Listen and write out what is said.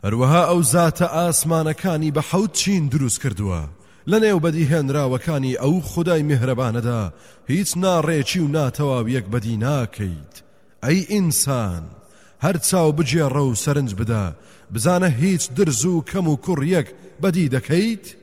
هەروەها ئەو زاتە ئاسمانەکانی بە حەوت چین دروست کردووە لە نێو بەدیهێنراوەکانی ئەو خودای میهرەبانەدا هیچ ناڕێکی و ناتەواویەک بەدی ناکەیت. ئەی ئینسان هەر چاو بجێڕە و سەرنج بدە بزانە هیچ درز و کەم و کوڕیەک بەدی دەکەیت؟